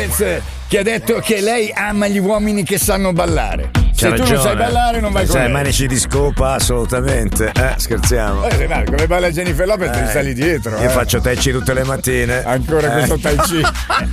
Lopez, che ha detto che lei ama gli uomini che sanno ballare. Se tu non sai ballare non vai con lei. Manici di scopa, assolutamente. Scherziamo. Come balla Jennifer Lopez ti sali dietro. Io faccio tai chi tutte le mattine. Ancora questo tai chi.